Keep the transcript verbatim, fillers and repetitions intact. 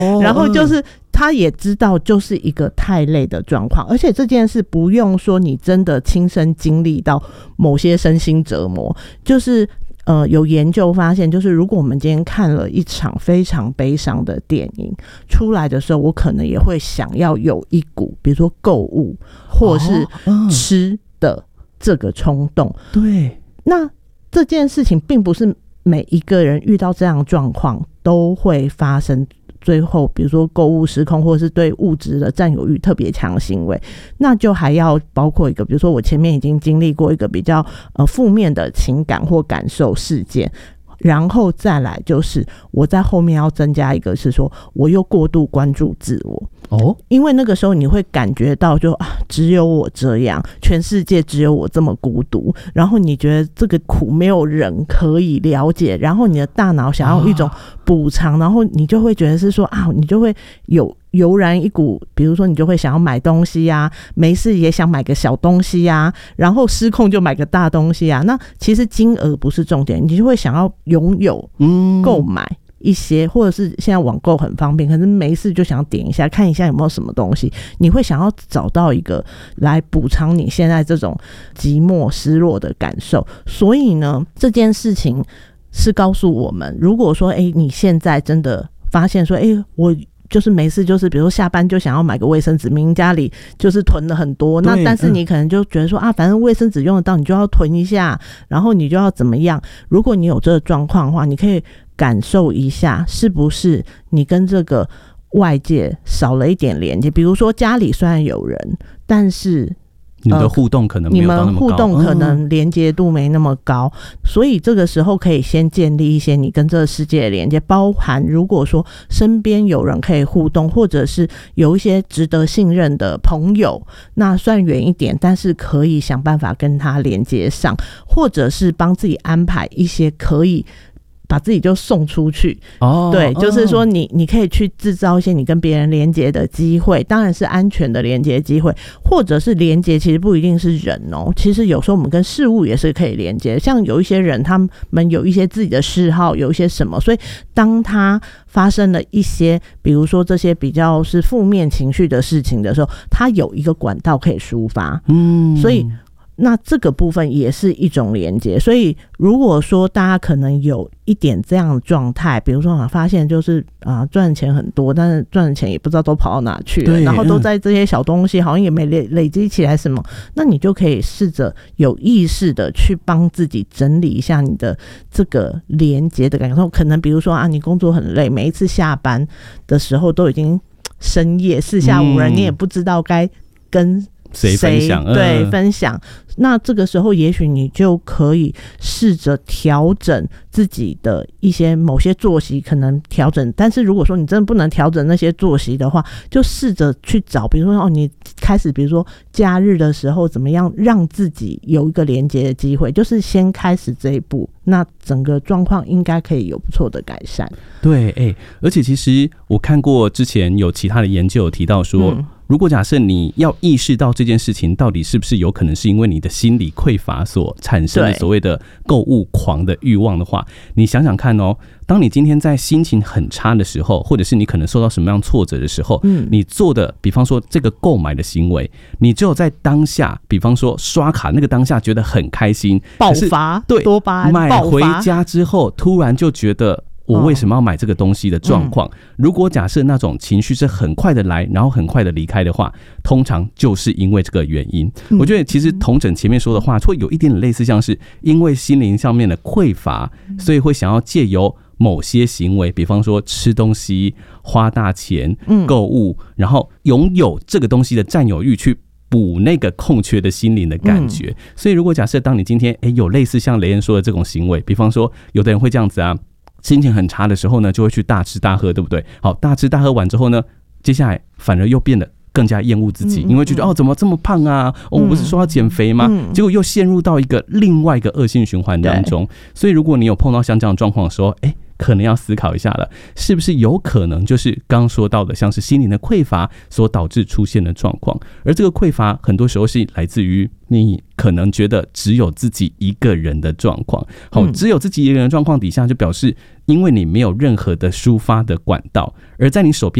然后就是他也知道就是一个太累的状况，而且这件事不用说你真的亲身经历到某些身心折磨，就是呃，有研究发现，就是如果我们今天看了一场非常悲伤的电影出来的时候，我可能也会想要有一股比如说购物或是吃的这个冲动、哦嗯、对，那这件事情并不是每一个人遇到这样的状况都会发生，最后比如说购物失控或是对物质的占有欲特别强的行为，那就还要包括一个比如说我前面已经经历过一个比较呃负面的情感或感受事件，然后再来就是我在后面要增加一个是说我又过度关注自我哦，因为那个时候你会感觉到就啊，只有我这样，全世界只有我这么孤独，然后你觉得这个苦没有人可以了解，然后你的大脑想要一种补偿、啊、然后你就会觉得是说啊，你就会有油然一股，比如说你就会想要买东西啊，没事也想买个小东西啊，然后失控就买个大东西啊，那其实金额不是重点，你就会想要拥有购买一些、嗯、或者是现在网购很方便，可是没事就想点一下看一下有没有什么东西，你会想要找到一个来补偿你现在这种寂寞失落的感受。所以呢，这件事情是告诉我们，如果说哎，你现在真的发现说哎，我就是没事，就是比如说下班就想要买个卫生纸，明明家里就是囤了很多，那但是你可能就觉得说、嗯、啊，反正卫生纸用得到，你就要囤一下，然后你就要怎么样。如果你有这个状况的话，你可以感受一下，是不是你跟这个外界少了一点连接。比如说家里虽然有人，但是你的互动可能没有到那么高、呃、你们互动可能连接度没那么高、嗯、所以这个时候可以先建立一些你跟这个世界的连接，包含如果说身边有人可以互动，或者是有一些值得信任的朋友，那算远一点，但是可以想办法跟他连接上，或者是帮自己安排一些可以把自己就送出去、哦、对，就是说你你可以去制造一些你跟别人连结的机会，当然是安全的连结机会，或者是连结其实不一定是人哦，其实有时候我们跟事物也是可以连结，像有一些人他们有一些自己的嗜好，有一些什么，所以当他发生了一些比如说这些比较是负面情绪的事情的时候，他有一个管道可以抒发，嗯，所以那这个部分也是一种连结。所以如果说大家可能有一点这样的状态，比如说啊，发现就是啊赚钱很多，但是赚的钱也不知道都跑到哪去了，然后都在这些小东西好像也没累累积起来什么，那你就可以试着有意识的去帮自己整理一下你的这个连结的感受。可能比如说啊，你工作很累，每一次下班的时候都已经深夜四下无人、嗯、你也不知道该跟谁分享， 对、嗯、分享，那这个时候也许你就可以试着调整自己的一些某些作息，可能调整，但是如果说你真的不能调整那些作息的话，就试着去找，比如说哦，你开始比如说假日的时候怎么样让自己有一个连接的机会，就是先开始这一步，那整个状况应该可以有不错的改善。 对，欸，而且其实我看过之前有其他的研究有提到说、嗯，如果假设你要意识到这件事情到底是不是有可能是因为你的心理匮乏所产生的所谓的购物狂的欲望的话，你想想看哦，当你今天在心情很差的时候，或者是你可能受到什么样挫折的时候、嗯、你做的比方说这个购买的行为，你只有在当下，比方说刷卡那个当下觉得很开心， 爆发，对，多巴胺， 买回家之后突然就觉得我为什么要买这个东西的状况、嗯、如果假设那种情绪是很快的来然后很快的离开的话，通常就是因为这个原因、嗯、我觉得其实统整前面说的话会有一点类似，像是因为心灵上面的匮乏，所以会想要借由某些行为，比方说吃东西、花大钱、购物、嗯、然后拥有这个东西的占有欲去补那个空缺的心灵的感觉、嗯、所以如果假设当你今天、欸、有类似像雷恩说的这种行为，比方说有的人会这样子啊，心情很差的时候呢，就会去大吃大喝，对不对？好，大吃大喝完之后呢，接下来反而又变得更加厌恶自己，因为觉得哦，怎么这么胖啊？哦，我不是说要减肥吗？结果又陷入到一个另外一个恶性循环当中。所以，如果你有碰到像这样的状况的时候，哎， 可能要思考一下了，是不是有可能就是刚刚说到的像是心灵的匮乏所导致出现的状况，而这个匮乏很多时候是来自于你可能觉得只有自己一个人的状况。好，只有自己一个人的状况底下，就表示因为你没有任何的抒发的管道，而在你手边